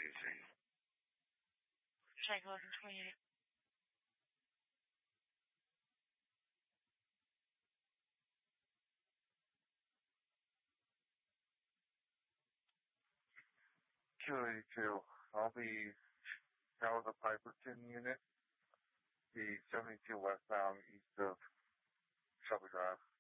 using? Check 1128. Q82. I'll be out of the Piperton unit, the 72 westbound east of Shelby Drive.